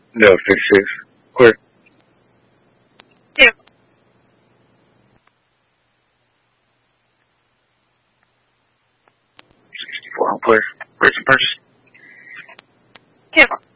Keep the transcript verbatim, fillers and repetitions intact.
No, fifty-six. Clear. Two. sixty-four, clear. Where's the purchase? Two.